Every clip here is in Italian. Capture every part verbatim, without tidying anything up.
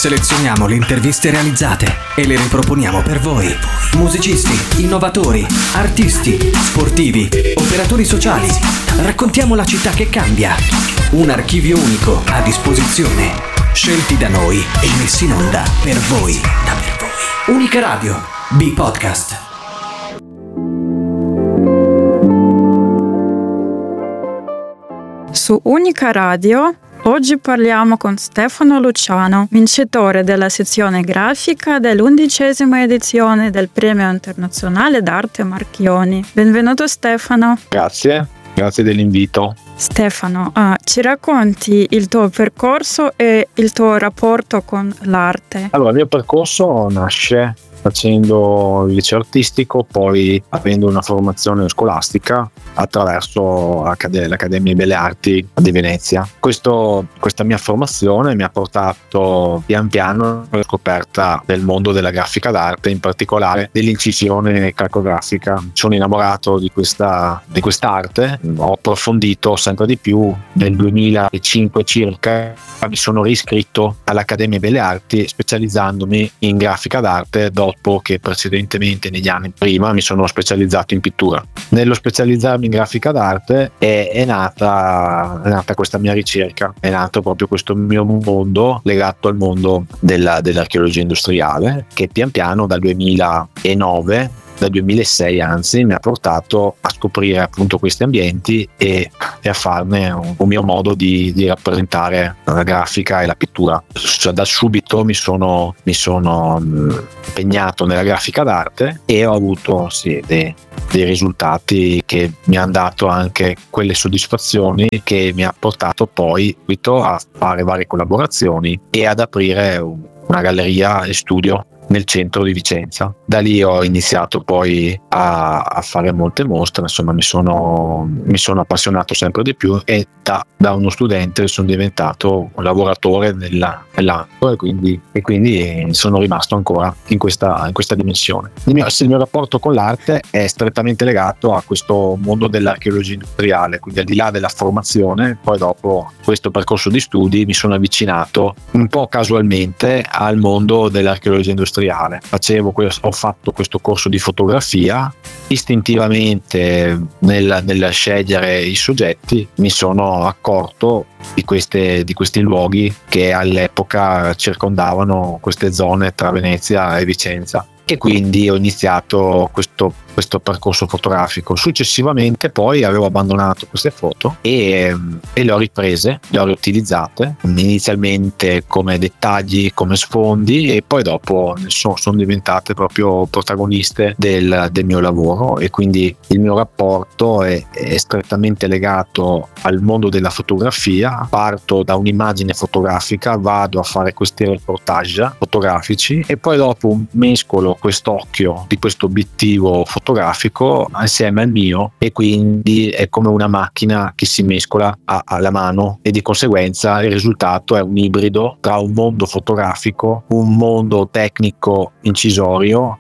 Selezioniamo le interviste realizzate e le riproponiamo per voi. Musicisti, innovatori, artisti, sportivi, operatori sociali. Raccontiamo la città che cambia. Un archivio unico a disposizione. Scelti da noi e messi in onda per voi. Da per voi. Unica Radio, B-Podcast. Su Unica Radio oggi parliamo con Stefano Luciano, vincitore della sezione grafica dell'undicesima edizione del Premio Internazionale d'Arte Marchioni. Benvenuto Stefano. Grazie, grazie dell'invito. Stefano, uh, ci racconti il tuo percorso e il tuo rapporto con l'arte? Allora, il mio percorso nasce facendo il liceo artistico, poi avendo una formazione scolastica attraverso l'Accademia Belle Arti di Venezia. Questo, questa mia formazione mi ha portato pian piano alla scoperta del mondo della grafica d'arte, in particolare dell'incisione calcografica. Sono innamorato di questa di quest'arte, ho approfondito sempre di più. Nel duemilacinque circa mi sono riscritto all'Accademia Belle Arti specializzandomi in grafica d'arte dopo che precedentemente negli anni prima mi sono specializzato in pittura. Nello specializzarmi in grafica d'arte è, è, nata, è nata questa mia ricerca, è nato proprio questo mio mondo legato al mondo della, dell'archeologia industriale, che pian piano dal duemilanove dal duemilasei anzi mi ha portato a scoprire appunto questi ambienti e, e a farne un, un mio modo di, di rappresentare la grafica e la pittura. Da subito mi sono, mi sono impegnato nella grafica d'arte e ho avuto sì, dei, dei risultati che mi hanno dato anche quelle soddisfazioni che mi ha portato poi a fare varie collaborazioni e ad aprire una galleria e studio nel centro di Vicenza. Da lì ho iniziato poi a, a fare molte mostre, insomma mi sono, mi sono appassionato sempre di più e da, da uno studente sono diventato un lavoratore nella, nell'ambito e quindi, e quindi sono rimasto ancora in questa, in questa dimensione. Il mio, il mio rapporto con l'arte è strettamente legato a questo mondo dell'archeologia industriale, quindi al di là della formazione, poi dopo questo percorso di studi mi sono avvicinato un po' casualmente al mondo dell'archeologia industriale. Facevo, ho fatto questo corso di fotografia, istintivamente nel, nel scegliere i soggetti mi sono accorto di, queste, di questi luoghi che all'epoca circondavano queste zone tra Venezia e Vicenza e quindi ho iniziato questo, questo percorso fotografico. Successivamente poi avevo abbandonato queste foto e, e le ho riprese, le ho riutilizzate inizialmente come dettagli, come sfondi e poi dopo sono, sono diventate proprio protagoniste del, del mio lavoro e quindi il mio rapporto è, è strettamente legato al mondo della fotografia. Parto da un'immagine fotografica, vado a fare questi reportage fotografici e poi dopo mescolo quest'occhio di questo obiettivo fotografico assieme al mio e quindi è come una macchina che si mescola a, alla mano e di conseguenza il risultato è un ibrido tra un mondo fotografico, un mondo tecnico incisorio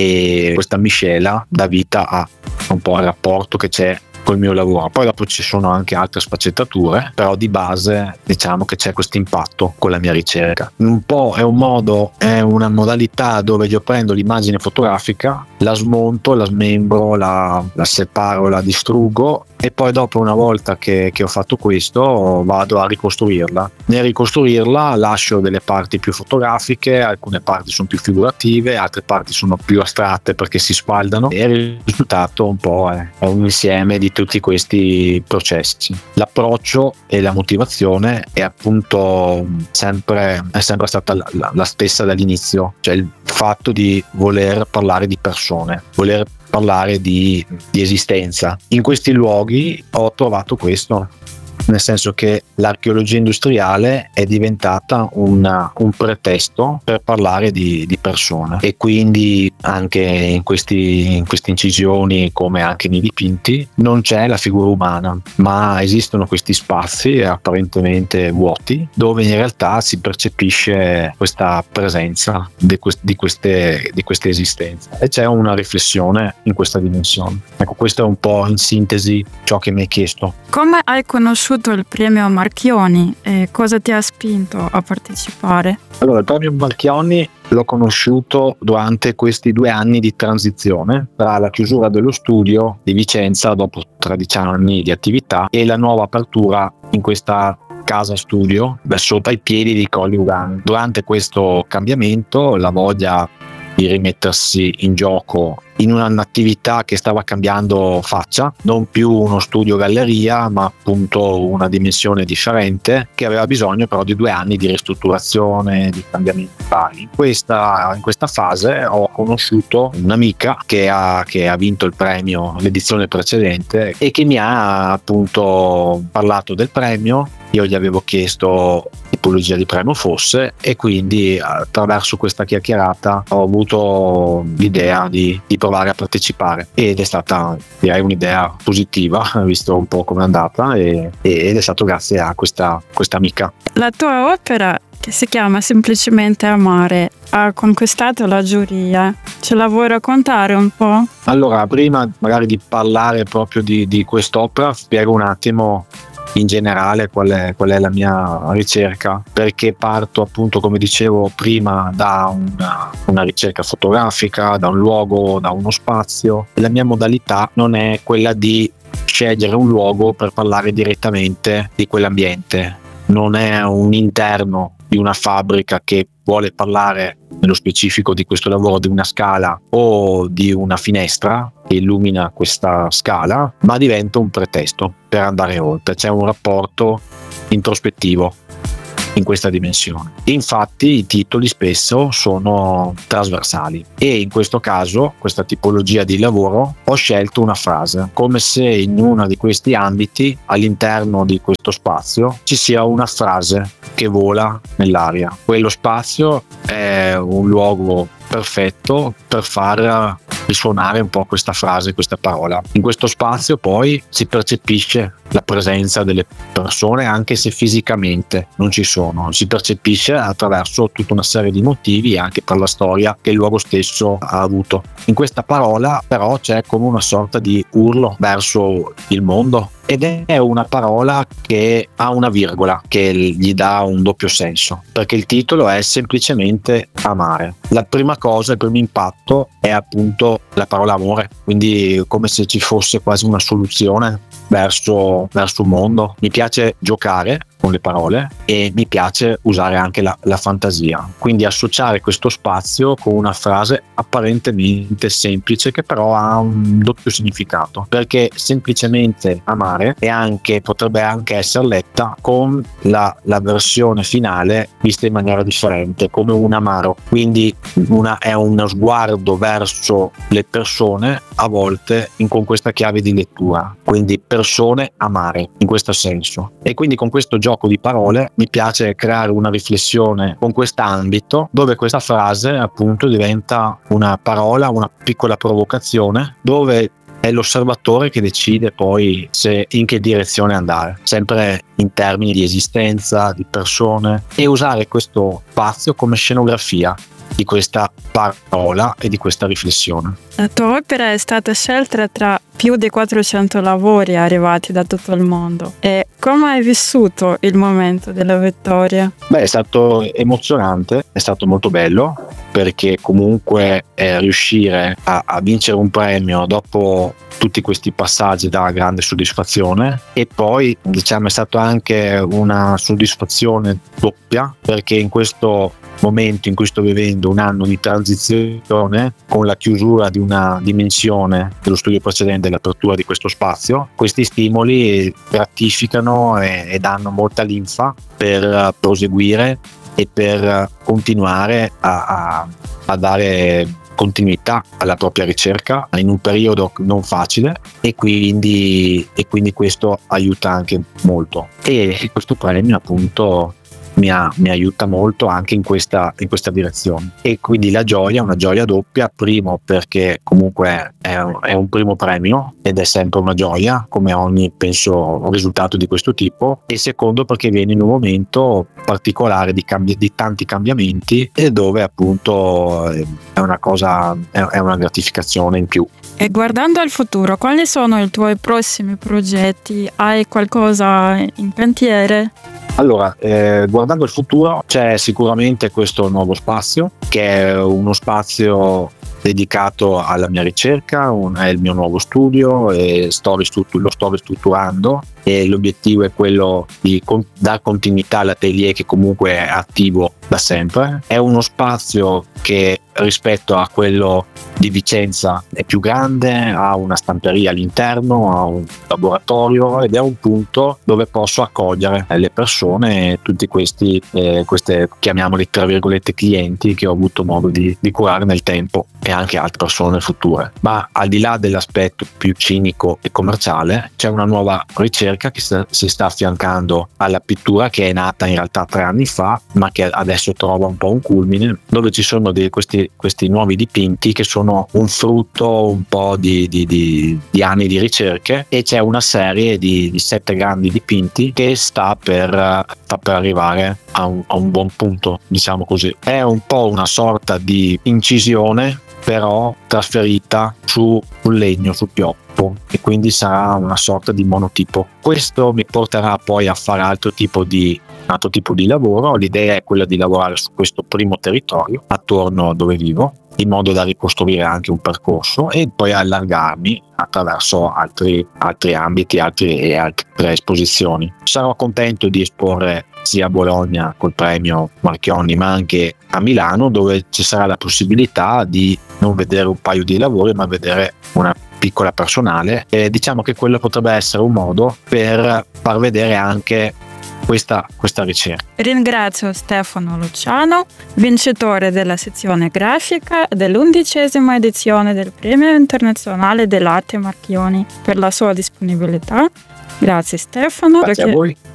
e questa miscela dà vita a un po' al rapporto che c'è col mio lavoro. Poi dopo ci sono anche altre sfaccettature, però di base diciamo che c'è questo impatto con la mia ricerca. Un po' è un modo, è una modalità dove io prendo l'immagine fotografica, la smonto, la smembro, la, la separo, la distruggo e poi dopo, una volta che, che ho fatto questo, vado a ricostruirla. Nel ricostruirla lascio delle parti più fotografiche, alcune parti sono più figurative, altre parti sono più astratte perché si spaldano e il risultato un po' è, è un insieme di tutti questi processi. L'approccio e la motivazione è appunto sempre, è sempre stata la, la, la stessa dall'inizio, cioè il fatto di voler parlare di persone, voler parlare di, di esistenza. In questi luoghi ho trovato questo, nel senso che l'archeologia industriale è diventata una, un pretesto per parlare di, di persone e quindi anche in questi, in queste incisioni, come anche nei dipinti, non c'è la figura umana, ma esistono questi spazi apparentemente vuoti dove in realtà si percepisce questa presenza di, quest, di, queste, di queste esistenze e c'è una riflessione in questa dimensione. Ecco, questo è un po' in sintesi ciò che mi hai chiesto. Come hai conosciuto conosciuto il premio Marchionni e cosa ti ha spinto a partecipare? Allora, il premio Marchionni l'ho conosciuto durante questi due anni di transizione tra la chiusura dello studio di Vicenza dopo tredici anni di attività e la nuova apertura in questa casa studio sotto ai piedi di Colli Ugani. Durante questo cambiamento la voglia di rimettersi in gioco in un'attività che stava cambiando faccia, non più uno studio galleria ma appunto una dimensione differente, che aveva bisogno però di due anni di ristrutturazione, di cambiamenti vari. In questa, in questa fase ho conosciuto un'amica che ha, che ha vinto il premio l'edizione precedente e che mi ha appunto parlato del premio. Io gli avevo chiesto tipologia di premio fosse e quindi attraverso questa chiacchierata ho avuto l'idea di, di provare a partecipare, ed è stata, direi, un'idea positiva visto un po' come è andata, e, ed è stato grazie a questa, questa amica. La tua opera, che si chiama semplicemente Amare, ha conquistato la giuria. Ce la vuoi raccontare un po'? Allora, prima magari di parlare proprio di, di quest'opera, spiego un attimo in generale qual è, qual è la mia ricerca, perché parto appunto, come dicevo prima, da una, una ricerca fotografica, da un luogo, da uno spazio. La mia modalità non è quella di scegliere un luogo per parlare direttamente di quell'ambiente, non è un interno di una fabbrica che vuole parlare nello specifico di questo lavoro di una scala o di una finestra che illumina questa scala, ma diventa un pretesto per andare oltre. C'è un rapporto introspettivo in questa dimensione. Infatti i titoli spesso sono trasversali e in questo caso, questa tipologia di lavoro, ho scelto una frase, come se in uno di questi ambiti, all'interno di questo spazio, ci sia una frase che vola nell'aria. Quello spazio è un luogo perfetto per far risuonare un po' questa frase, questa parola. In questo spazio poi si percepisce la presenza delle persone, anche se fisicamente non ci sono, si percepisce attraverso tutta una serie di motivi, anche per la storia che il luogo stesso ha avuto. In questa parola però c'è come una sorta di urlo verso il mondo, ed è una parola che ha una virgola che gli dà un doppio senso, perché il titolo è semplicemente Amare. La prima cosa, il primo impatto è appunto la parola amore, quindi come se ci fosse quasi una soluzione verso, verso un mondo. Mi piace giocare con le parole e mi piace usare anche la, la fantasia, quindi associare questo spazio con una frase apparentemente semplice che però ha un doppio significato, perché semplicemente amare e anche potrebbe anche essere letta con la, la versione finale vista in maniera differente, come un amaro, quindi una, è uno sguardo verso le persone a volte in, con questa chiave di lettura, quindi persone amare in questo senso. E quindi con questo gioco di parole mi piace creare una riflessione con quest'ambito, dove questa frase appunto diventa una parola, una piccola provocazione, dove è l'osservatore che decide poi se in che direzione andare, sempre in termini di esistenza, di persone, e usare questo spazio come scenografia di questa parola e di questa riflessione. La tua opera è stata scelta tra più di quattrocento lavori arrivati da tutto il mondo. E come hai vissuto il momento della vittoria? Beh, è stato emozionante, è stato molto bello, perché comunque eh, riuscire a, a vincere un premio dopo tutti questi passaggi dà grande soddisfazione, e poi diciamo è stato anche una soddisfazione doppia, perché in questo momento in cui sto vivendo un anno di transizione con la chiusura di una dimensione dello studio precedente e l'apertura di questo spazio, questi stimoli gratificano e, e danno molta linfa per proseguire e per continuare a, a, a dare continuità alla propria ricerca in un periodo non facile, e quindi, e quindi questo aiuta anche molto. E questo premio appunto mi, ha, mi aiuta molto anche in questa, in questa direzione. E quindi la gioia, una gioia doppia, primo perché comunque è un, è un primo premio ed è sempre una gioia, come ogni, penso, risultato di questo tipo, e secondo perché viene in un momento particolare di, cambi- di tanti cambiamenti e dove appunto è una cosa, è una gratificazione in più. E guardando al futuro, quali sono i tuoi prossimi progetti? Hai qualcosa in cantiere? Allora, eh, guardando il futuro c'è sicuramente questo nuovo spazio, che è uno spazio dedicato alla mia ricerca, un, è il mio nuovo studio e sto ristru- lo sto ristrutturando, e l'obiettivo è quello di con- dar continuità all'atelier che comunque è attivo da sempre. È uno spazio che rispetto a quello di Vicenza è più grande, ha una stamperia all'interno, ha un laboratorio ed è un punto dove posso accogliere le persone, tutti questi eh, queste, chiamiamoli tra virgolette, clienti che ho avuto modo di, di curare nel tempo, e anche altre persone future. Ma al di là dell'aspetto più cinico e commerciale, c'è una nuova ricerca che sta, si sta affiancando alla pittura, che è nata in realtà tre anni fa, ma che adesso trova un po' un culmine, dove ci sono dei, questi, questi nuovi dipinti che sono un frutto un po' di, di, di, di anni di ricerche, e c'è una serie di, di sette grandi dipinti che sta per, sta per arrivare a un, a un buon punto, diciamo così. È un po' una sorta di incisione, però trasferita su un legno, su pioppo, e quindi sarà una sorta di monotipo. Questo mi porterà poi a fare altro tipo di altro tipo di lavoro. L'idea è quella di lavorare su questo primo territorio attorno a dove vivo, in modo da ricostruire anche un percorso e poi allargarmi attraverso altri, altri ambiti, altri, e altre esposizioni. Sarò contento di esporre sia a Bologna col premio Marchionni, ma anche a Milano, dove ci sarà la possibilità di non vedere un paio di lavori, ma vedere una piccola personale, e diciamo che quello potrebbe essere un modo per far vedere anche questa, questa ricerca. Ringrazio Stefano Luciano, vincitore della sezione grafica dell'undicesima edizione del Premio Internazionale dell'Arte Marchionni, per la sua disponibilità. Grazie Stefano. Grazie a voi.